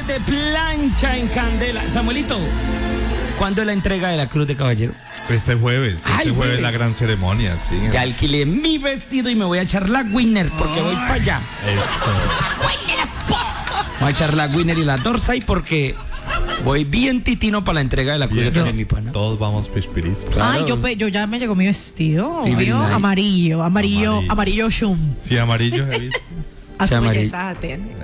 jueves de plancha en Candela. Samuelito, ¿cuándo es la entrega de la Cruz de Caballero? Este jueves Ay, la gran ceremonia, sí. Ya alquilé mi vestido y me voy a echar la winner porque voy para allá. Eso. Voy a echar la winner y la dorsai porque voy bien titino para la entrega de la Cruz de mi pana. Todos vamos pispiris. Claro. Ay, yo ya me llegó mi vestido, Y obvio, brindai. amarillo shum. Sí, amarillo, he visto. A su amarillo. belleza tiene.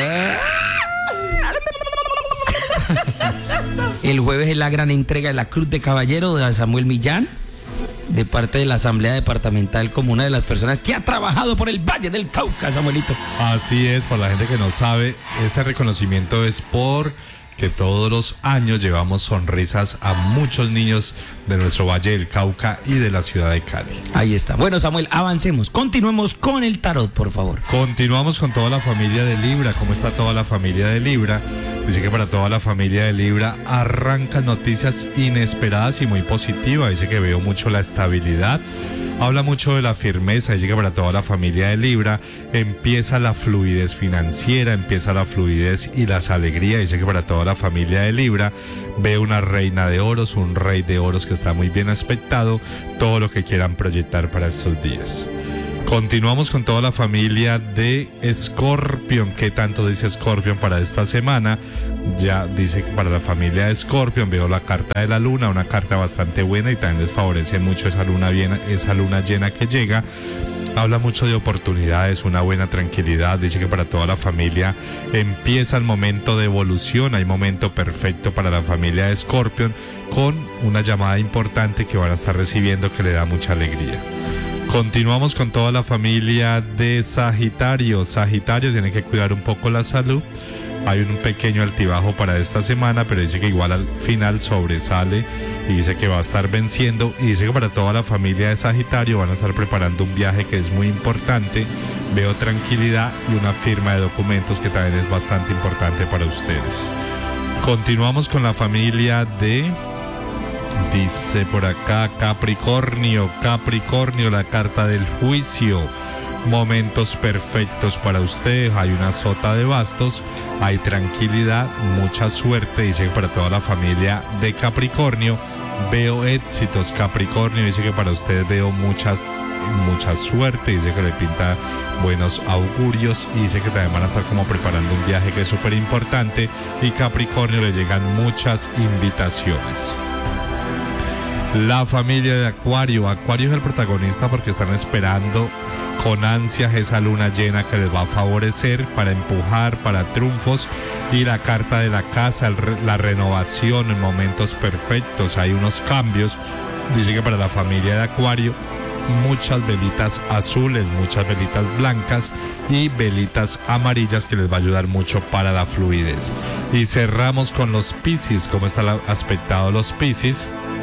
El jueves es la gran entrega de la Cruz de Caballero de Samuel Millán, de parte de la Asamblea Departamental, como una de las personas que ha trabajado por el Valle del Cauca, Samuelito. Así es, para la gente que no sabe, este reconocimiento es por que todos los años llevamos sonrisas a muchos niños de nuestro Valle del Cauca y de la ciudad de Cali. Ahí está. Bueno, Samuel, avancemos. Continuemos con el tarot, por favor. Continuamos con toda la familia de Libra. ¿Cómo está toda la familia de Libra? Dice que para toda la familia de Libra arrancan noticias inesperadas y muy positivas. Dice que veo mucho la estabilidad. Habla mucho de la firmeza. Dice que para toda la familia de Libra empieza la fluidez financiera, empieza la fluidez y las alegrías. Dice que para toda la familia de Libra ve una reina de oros, un rey de oros que está muy bien aspectado. Todo lo que quieran proyectar para estos días. Continuamos con toda la familia de Escorpión. ¿Qué tanto dice Escorpión para esta semana? Ya dice que para la familia de Escorpión veo la carta de la luna, una carta bastante buena y también les favorece mucho esa luna llena que llega. Habla mucho de oportunidades, una buena tranquilidad. Dice que para toda la familia empieza el momento de evolución. Hay momento perfecto para la familia de Escorpión con una llamada importante que van a estar recibiendo que le da mucha alegría. Continuamos con toda la familia de Sagitario. Sagitario tiene que cuidar un poco la salud. Hay un pequeño altibajo para esta semana, pero dice que igual al final sobresale y dice que va a estar venciendo. Y dice que para toda la familia de Sagitario van a estar preparando un viaje que es muy importante. Veo tranquilidad y una firma de documentos que también es bastante importante para ustedes. Continuamos con la familia de... Dice por acá Capricornio, la carta del juicio. Momentos perfectos para ustedes. Hay una sota de bastos, hay tranquilidad, mucha suerte. Dice que para toda la familia de Capricornio veo éxitos. Capricornio dice que para ustedes veo mucha suerte. Dice que le pinta buenos augurios y dice que también van a estar como preparando un viaje que es súper importante. Y Capricornio le llegan muchas invitaciones. La familia de Acuario. Acuario es el protagonista porque están esperando con ansias esa luna llena que les va a favorecer para empujar, para triunfos. Y la carta de la casa, la renovación en momentos perfectos. Hay unos cambios. Dice que para la familia de Acuario muchas velitas azules, muchas velitas blancas y velitas amarillas que les va a ayudar mucho para la fluidez. Y cerramos con los Piscis. ¿Cómo están aspectados los Piscis?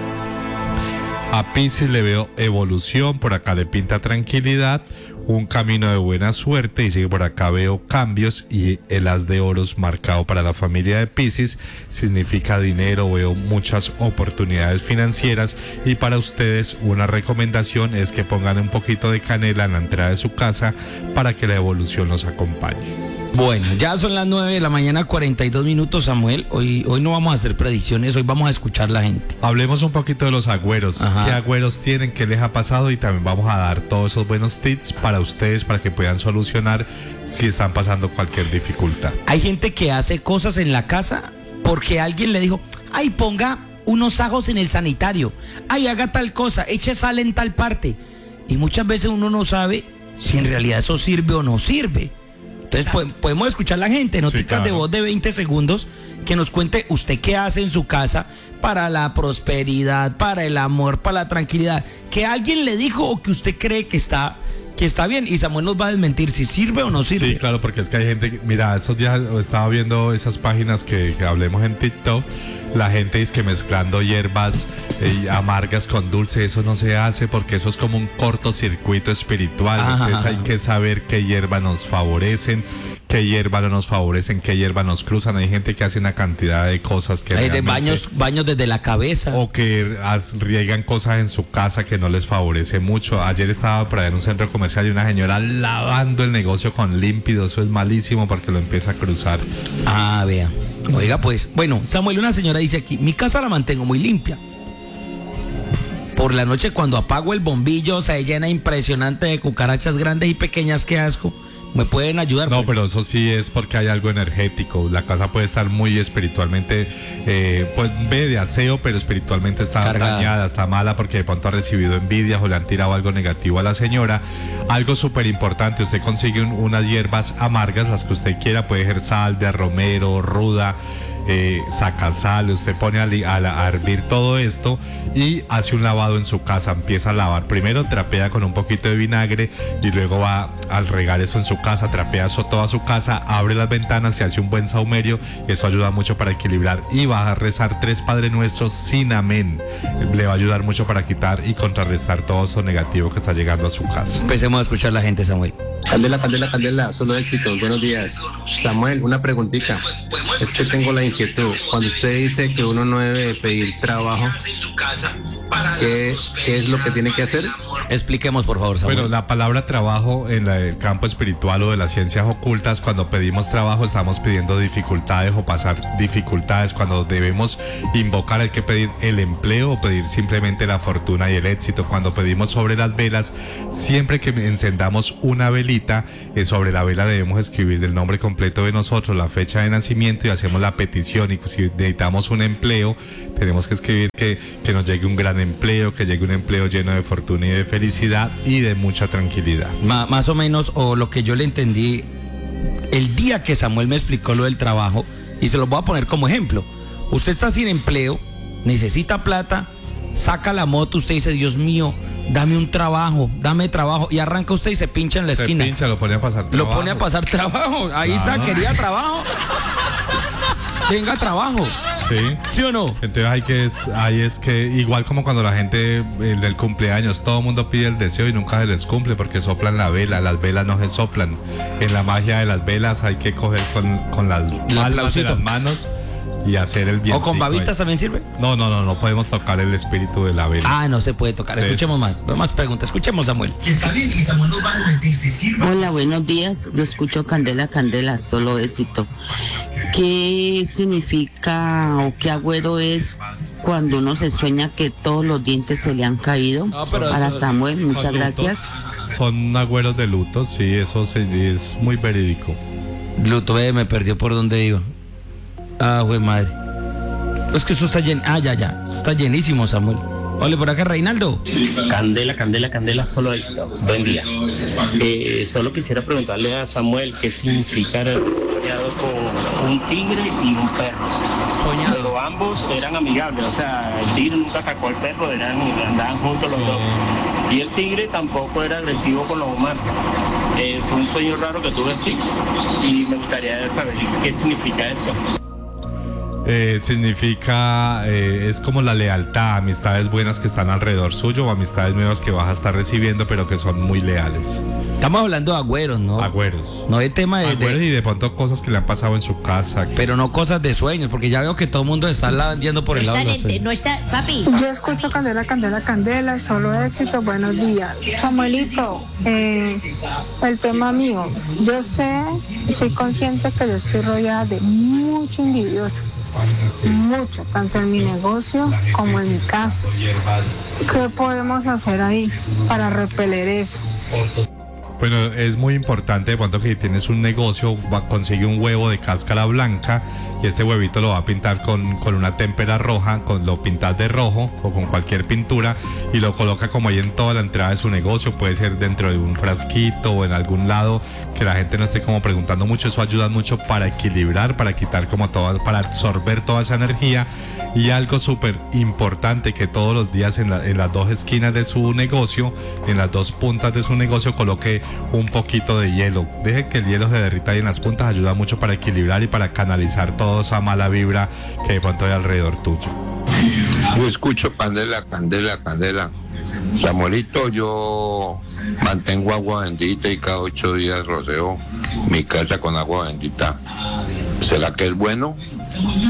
A Piscis le veo evolución, por acá le pinta tranquilidad, un camino de buena suerte. Dice que por acá veo cambios y el as de oros marcado para la familia de Piscis significa dinero. Veo muchas oportunidades financieras y para ustedes una recomendación es que pongan un poquito de canela en la entrada de su casa para que la evolución los acompañe. Bueno, ya son las 9 de la mañana, 42 minutos, Samuel. Hoy no vamos a hacer predicciones, hoy vamos a escuchar la gente. Hablemos un poquito de los agüeros. Ajá. ¿Qué agüeros tienen? ¿Qué les ha pasado? Y también vamos a dar todos esos buenos tips para ustedes, para que puedan solucionar si están pasando cualquier dificultad. Hay gente que hace cosas en la casa porque alguien le dijo, ay, ponga unos ajos en el sanitario, ay, haga tal cosa, eche sal en tal parte. Y muchas veces uno no sabe si en realidad eso sirve o no sirve. Entonces podemos escuchar a la gente, noticas claro, de voz de 20 segundos, que nos cuente usted qué hace en su casa para la prosperidad, para el amor, para la tranquilidad. Que alguien le dijo o que usted cree que está bien, y Samuel nos va a desmentir si sirve o no sirve. Sí, claro, porque es que hay gente, mira, esos días estaba viendo esas páginas que hablemos en TikTok. La gente dice que mezclando hierbas amargas con dulce, eso no se hace porque eso es como un cortocircuito espiritual. Ajá. Entonces hay que saber qué hierbas nos favorecen, qué hierbas no nos favorecen, qué hierbas nos cruzan. Hay gente que hace una cantidad de cosas que Hay de baños desde la cabeza. o que riegan cosas en su casa que no les favorece mucho. Ayer estaba por ahí en un centro comercial y una señora lavando el negocio con límpido. Eso es malísimo porque lo empieza a cruzar. Ah, vea. Oiga, pues, bueno, Samuel, una señora dice aquí, mi casa la mantengo muy limpia. Por la noche cuando apago el bombillo se llena impresionante de cucarachas grandes y pequeñas, qué asco. ¿Me pueden ayudar? No, pues? pero eso sí es porque hay algo energético. La casa puede estar muy espiritualmente, pues ve de aseo, pero espiritualmente está Cargada, dañada, está mala porque de pronto ha recibido envidias o le han tirado algo negativo a la señora. Algo súper importante, usted consigue unas hierbas amargas, las que usted quiera, puede ser salvia, romero, ruda, saca sal, usted pone a hervir todo esto y hace un lavado en su casa, empieza a lavar, primero trapea con un poquito de vinagre y luego va al regar eso en su casa, trapea eso toda su casa, abre las ventanas y hace un buen saumerio, eso ayuda mucho para equilibrar y va a rezar 3 Padre Nuestros sin amén, le va a ayudar mucho para quitar y contrarrestar todo eso negativo que está llegando a su casa. Empecemos a escuchar a la gente, Samuel. Candela, candela, candela, solo éxitos, buenos días. Samuel, una preguntita. Es que tengo la inquietud. Cuando usted dice que uno no debe pedir trabajo, ¿qué es lo que tiene que hacer? Expliquemos, por favor, Samuel. Bueno, la palabra trabajo en el campo espiritual o de las ciencias ocultas, cuando pedimos trabajo estamos pidiendo dificultades o pasar dificultades. Cuando debemos invocar hay que pedir el empleo o pedir simplemente la fortuna y el éxito. Cuando pedimos sobre las velas, siempre que encendamos una velita, sobre la vela debemos escribir el nombre completo de nosotros, la fecha de nacimiento y hacemos la petición. Y si necesitamos un empleo, tenemos que escribir que nos llegue un gran empleo, que llegue un empleo lleno de fortuna y de felicidad y de mucha tranquilidad. Más o menos, o lo que yo le entendí, el día que Samuel me explicó lo del trabajo, y se lo voy a poner como ejemplo. Usted está sin empleo, necesita plata, saca la moto, usted dice, Dios mío, dame un trabajo, dame trabajo, y arranca usted y se pincha en la esquina. Se pincha, lo pone a pasar trabajo. Lo pone a pasar trabajo, ahí está, quería trabajo. Tenga trabajo. Sí. ¿Sí o no? Entonces ahí es que igual como cuando la gente del cumpleaños, todo el mundo pide el deseo y nunca se les cumple porque soplan la vela, las velas no se soplan. En la magia de las velas hay que coger con las palmas de las manos y hacer el viento. ¿O con babitas también sirve? No podemos tocar el espíritu de la vela. Ah, no se puede tocar. Escuchemos más preguntas. Escuchemos, Samuel. Está bien, y Samuel nos va a mentir si sirve. Hola, buenos días. Yo escucho Candela, Candela, solo éxito. ¿Qué significa o qué agüero es cuando uno se sueña que todos los dientes se le han caído? Para Samuel, muchas gracias. Son agüeros de luto, sí, eso es muy verídico. Luto, me perdió por donde iba. Ah, güey, madre. Es que eso está lleno. Ah, ya. Eso está llenísimo, Samuel. Ole, por acá, Reinaldo. Candela, candela, candela, solo éxito. Buen día. Solo quisiera preguntarle a Samuel qué significa haber soñado con un tigre y un perro. Soñado. Pero ambos eran amigables, o sea, el tigre nunca atacó al perro, andaban juntos los dos. Y el tigre tampoco era agresivo con los humanos. Fue un sueño raro que tuve así y me gustaría saber qué significa eso. Significa, es como la lealtad, amistades buenas que están alrededor suyo o amistades nuevas que vas a estar recibiendo pero que son muy leales. Estamos hablando de agüeros, ¿no? Agüeros. No de tema Agüeros y de pronto cosas que le han pasado en su casa. Pero no cosas de sueños, porque ya veo que todo el mundo está yendo por el lado de los sueños. No está, papi. Yo escucho Candela, Candela, Candela, solo éxito, buenos días. Samuelito, el tema mío, yo soy consciente que yo estoy rodeada de mucho envidioso, mucho, tanto en mi negocio como en mi casa. ¿Qué podemos hacer ahí para repeler eso? Bueno, es muy importante de pronto que tienes un negocio, consigue un huevo de cáscara blanca y este huevito lo va a pintar con una témpera roja, lo pintas de rojo o con cualquier pintura y lo coloca como ahí en toda la entrada de su negocio, puede ser dentro de un frasquito o en algún lado que la gente no esté como preguntando mucho. Eso ayuda mucho para equilibrar, para quitar como todo, para absorber toda esa energía. Y algo súper importante, que todos los días en las dos esquinas de su negocio, en las dos puntas de su negocio, coloque un poquito de hielo. Deje que el hielo se derrita ahí en las puntas, ayuda mucho para equilibrar y para canalizar toda esa mala vibra que de pronto hay alrededor tuyo. Yo escucho Candela, Candela, Candela. Samuelito, yo mantengo agua bendita y cada 8 días roceo mi casa con agua bendita. ¿Será que es bueno?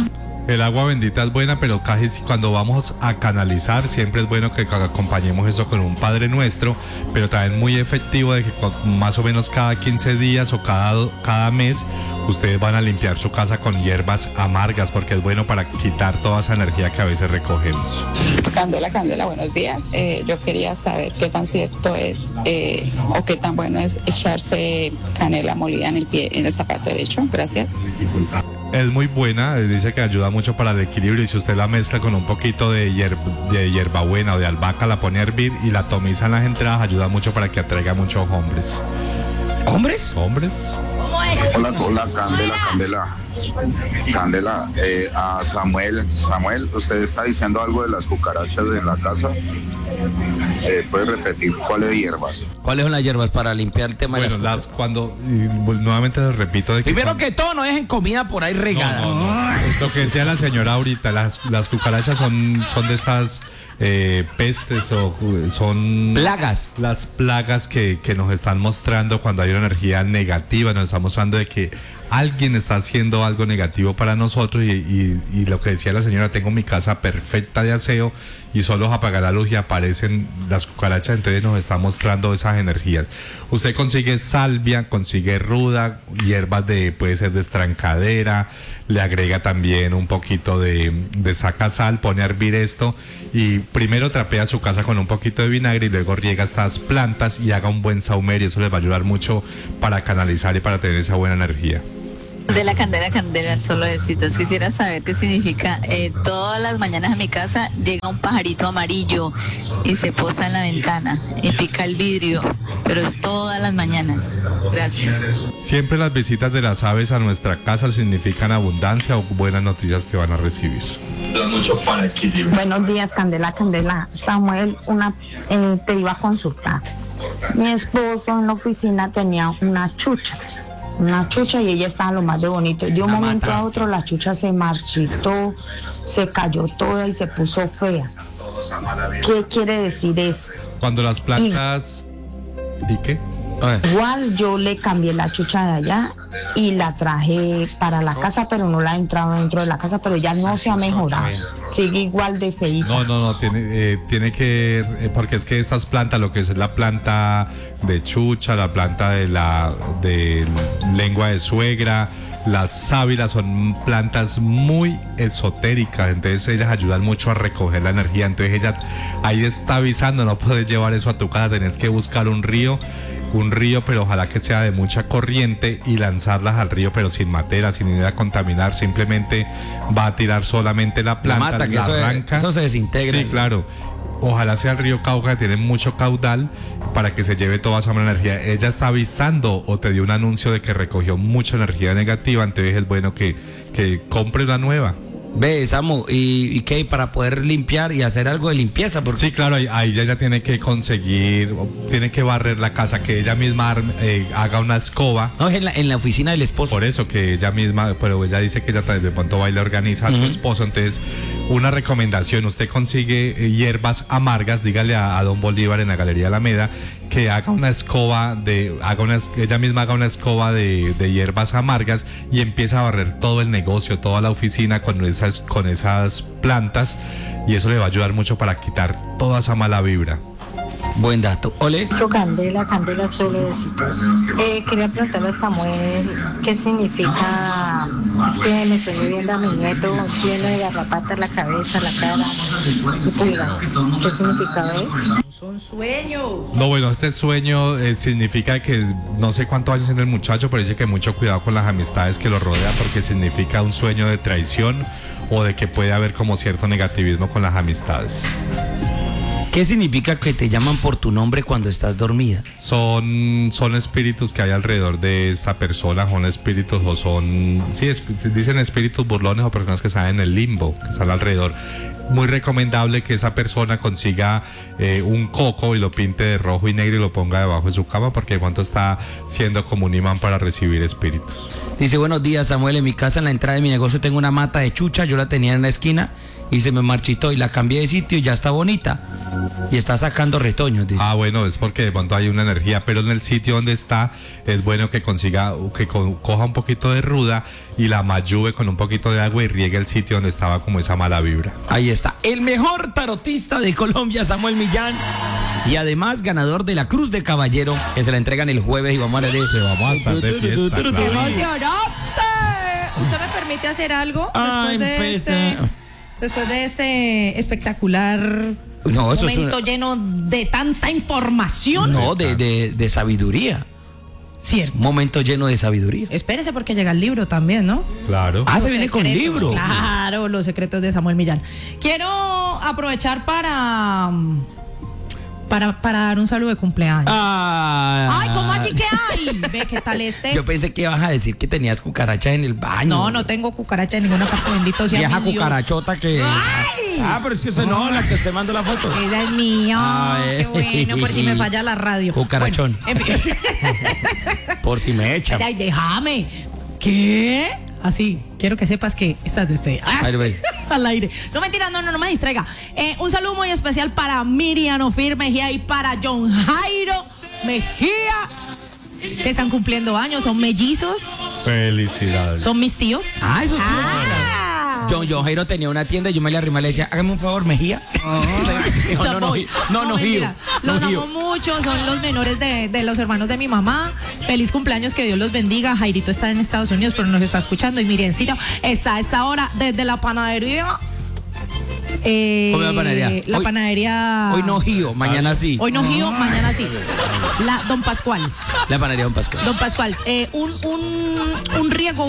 El agua bendita es buena, pero casi cuando vamos a canalizar, siempre es bueno que acompañemos eso con un Padre Nuestro, pero también muy efectivo de que más o menos cada 15 días o cada mes ustedes van a limpiar su casa con hierbas amargas, porque es bueno para quitar toda esa energía que a veces recogemos. Candela, buenos días. Yo quería saber qué tan cierto es o qué tan bueno es echarse canela molida en el pie, en el zapato derecho. Gracias. Es muy buena, dice que ayuda mucho para el equilibrio, y si usted la mezcla con un poquito de hierbabuena o de albahaca, la pone a hervir y la atomiza en las entradas, ayuda mucho para que atraiga muchos hombres. ¿Hombres? ¿Hombres? Hola, Candela, a Samuel, usted está diciendo algo de las cucarachas en la casa. ¿Puede repetir cuáles hierbas? ¿Cuáles son las hierbas para limpiar el tema de las cucarachas? Nuevamente les repito de que primero que todo, no dejen comida por ahí regada. No. Lo que decía la señora ahorita, las cucarachas son de estas pestes o son plagas. Las plagas que nos están mostrando cuando hay una energía negativa, nos está mostrando de que alguien está haciendo algo negativo para nosotros, y lo que decía la señora, tengo mi casa perfecta de aseo y solo apagar la luz y aparecen las cucarachas, entonces nos está mostrando esas energías. Usted consigue salvia, consigue ruda, hierbas puede ser de estrancadera, le agrega también un poquito de sacasal, pone a hervir esto y primero trapea su casa con un poquito de vinagre y luego riega estas plantas y haga un buen saumerio. Eso les va a ayudar mucho para canalizar y para tener esa buena energía. De la candela, solo besitos. Quisiera saber qué significa. Todas las mañanas a mi casa llega un pajarito amarillo y se posa en la ventana y pica el vidrio, pero es todas las mañanas. Gracias. Siempre las visitas de las aves a nuestra casa significan abundancia o buenas noticias que van a recibir. Buenos días, Candela. Samuel, te iba a consultar. Mi esposo en la oficina tenía una chucha y ella estaba lo más de bonito. De un momento a otro la chucha se marchitó, se cayó toda y se puso fea. ¿Qué quiere decir eso? Cuando las plantas... ¿Y qué? Igual yo le cambié la chucha de allá y la traje para la casa, pero no la he entrado dentro de la casa, pero ya no se ha mejorado. Sigue igual de feita. No, tiene que, porque es que estas plantas, lo que es la planta de chucha, la planta de lengua de suegra, las sábilas, son plantas muy esotéricas, entonces ellas ayudan mucho a recoger la energía. Entonces ella ahí está avisando, no puedes llevar eso a tu casa, tenés que buscar un río, pero ojalá que sea de mucha corriente, y lanzarlas al río, pero sin matera, sin ir a contaminar. Simplemente va a tirar solamente la planta, la arranca. Eso se desintegra. Sí, claro. Ojalá sea el río Cauca, que tiene mucho caudal, para que se lleve toda esa energía. Ella está avisando o te dio un anuncio de que recogió mucha energía negativa, entonces es bueno que compre una nueva. Ve, Samu, ¿y qué? Para poder limpiar y hacer algo de limpieza. Porque... Sí, claro, ahí ella tiene que tiene que barrer la casa, que ella misma haga una escoba. No, es en la oficina del esposo. Por eso, que ella misma, pero ella dice que ella de pronto va y le organiza a su esposo. Entonces, una recomendación, usted consigue hierbas amargas, dígale a don Bolívar en la Galería Alameda que haga una escoba ella misma haga una escoba de hierbas amargas y empieza a barrer todo el negocio, toda la oficina con esas plantas, y eso le va a ayudar mucho para quitar toda esa mala vibra. Buen dato. Ole. Candela, solo besitos. Quería preguntarle a Samuel qué significa. Es que me estoy viendo a mi nieto lleno de garrapatas en la cabeza, la cara y pulgas. ¿Qué significado es? Son sueños. No, bueno, este sueño significa que no sé cuántos años tiene el muchacho, pero dice que mucho cuidado con las amistades que lo rodean, porque significa un sueño de traición o de que puede haber como cierto negativismo con las amistades. ¿Qué significa que te llaman por tu nombre cuando estás dormida? Son espíritus que hay alrededor de esa persona, son espíritus o son... Sí, dicen espíritus burlones o personas que están en el limbo, que están alrededor. Muy recomendable que esa persona consiga un coco y lo pinte de rojo y negro y lo ponga debajo de su cama, porque de pronto está siendo como un imán para recibir espíritus. Dice, buenos días, Samuel, en mi casa, en la entrada de mi negocio tengo una mata de chucha, yo la tenía en la esquina y se me marchitó y la cambié de sitio y ya está bonita. y está sacando retoños, dice. Ah, bueno, es porque de pronto hay una energía, pero en el sitio donde está es bueno que coja un poquito de ruda y la mayuve con un poquito de agua y riegue el sitio donde estaba como esa mala vibra. Ahí está, el mejor tarotista de Colombia, Samuel Millán, y además ganador de la Cruz de Caballero, que se la entregan el jueves y vamos a leer. Vamos a estar de fiesta, claro. ¡Emocionante! ¿Usted me permite hacer algo después de este espectacular momento lleno de tanta información? No, de sabiduría. Cierto. Un momento lleno de sabiduría. Espérese porque llega el libro también, ¿no? Claro. Se viene con libro. Claro, los secretos de Samuel Millán. Quiero aprovechar para dar un saludo de cumpleaños. Ay, ¿cómo así que hay? Ve, ¿qué tal este? Yo pensé que ibas a decir que tenías cucarachas en el baño. No tengo cucaracha en ninguna parte, bendito sea vieja mi Dios. cucarachota que... ¡Ay! Pero es que ese no, la que te mando la foto. Esa es mía. Qué bueno, por si me falla la radio. Cucarachón. Bueno, en fin. Por si me echan. Ay, déjame. ¿Qué? Así, quiero que sepas que estás despedida. Al aire. No, mentira, no me distraiga. Un saludo muy especial para Miriam Ofir Mejía y para John Jairo Mejía, que están cumpliendo años, son mellizos. Felicidades. Son mis tíos. Esos tíos. John Jairo tenía una tienda y yo me le arrimé y le decía, hágame un favor, Mejía. No, mentira. Los amo mucho, son los menores de los hermanos de mi mamá. Feliz cumpleaños, que Dios los bendiga. Jairito está en Estados Unidos, pero nos está escuchando. Y Mirencito está a esta hora desde la panadería. ¿Cómo la panadería? La panadería. Hoy no gío, mañana sí. Hoy no gío, mañana sí. Don Pascual. La panadería Don Pascual. Don Pascual, un riego,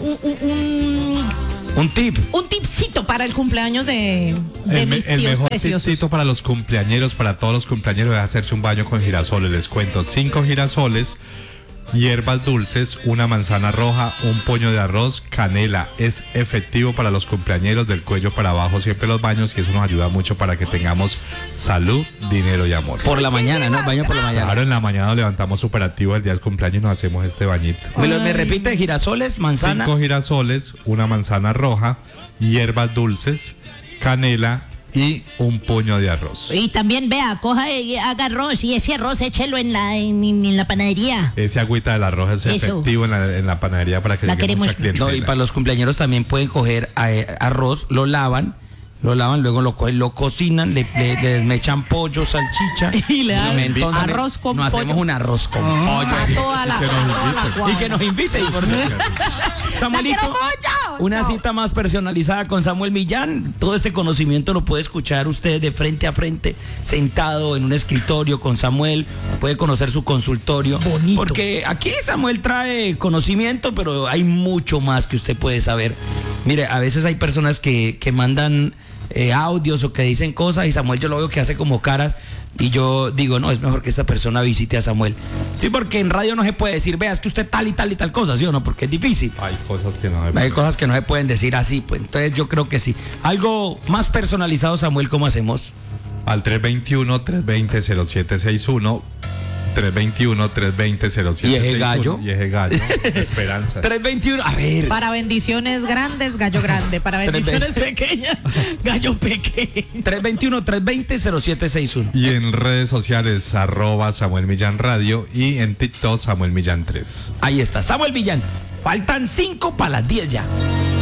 un tip. Un tipcito para el cumpleaños de mis tíos el mejor preciosos. tipcito para los cumpleañeros, para todos los cumpleañeros, es hacerse un baño con girasoles. Les cuento, 5 girasoles, hierbas dulces, una manzana roja, un puño de arroz, canela. Es efectivo para los cumpleañeros, del cuello para abajo siempre los baños, y eso nos ayuda mucho para que tengamos salud, dinero y amor. Por la mañana, ¿no? Baño por la mañana. Claro, en la mañana nos levantamos súper activos el día del cumpleaños y nos hacemos este bañito. ¿Me repite? Girasoles, manzana. 5 girasoles, una manzana roja, hierbas dulces, canela y un puño de arroz. Y también vea, haga arroz y ese arroz échelo en la panadería. Ese agüita del arroz es efectivo en la panadería para que llegue mucha clientela. No, y para los cumpleañeros también pueden coger arroz, lo lavan, luego lo cogen, lo cocinan, le desmechan pollo, salchicha y le dan entonces arroz con pollo. Hacemos un arroz con pollo. Y que nos inviten. Samuelito, una cita más personalizada con Samuel Millán. Todo este conocimiento lo puede escuchar usted de frente a frente, sentado en un escritorio con Samuel. Puede conocer su consultorio. Bonito. Porque aquí Samuel trae conocimiento, pero hay mucho más que usted puede saber. Mire, a veces hay personas que mandan audios o que dicen cosas y Samuel yo lo veo que hace como caras y yo digo, no, es mejor que esta persona visite a Samuel. Sí, porque en radio no se puede decir, vea, es que usted tal y tal y tal cosa, ¿sí o no? Porque es difícil. Hay cosas que no se pueden decir así, pues entonces yo creo que sí. Algo más personalizado, Samuel, ¿cómo hacemos? Al 321-320-0761 321-320-0761 ¿Y ese gallo? Esperanza. 321, a ver. Para bendiciones grandes, gallo grande. Para bendiciones pequeñas, gallo pequeño. 321-320-0761. Y en redes sociales, @Samuel Millán Radio, y en TikTok, Samuel Millán 3. Ahí está, Samuel Millán. Faltan 5 para las 10 ya.